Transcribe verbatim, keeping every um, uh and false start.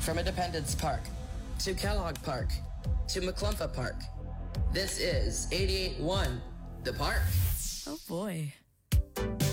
From Independence Park to Kellogg Park to McClumpha Park, this is eighty-eight point one The Park. Oh boy.